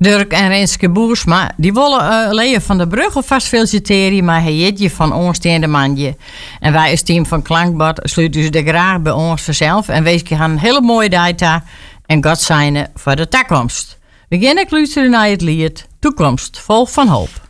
Dirk en Renske Boersma, die willen Leo van der Brug alvast feliciteren, maar hij jeetje van onsteende manje. En wij als team van Klankbad sluiten dus er graag bij ons vanzelf en wees je gaan een hele mooie dag daar en God zijne voor de toekomst. We beginnen luisteren naar het lied Toekomst vol van hoop.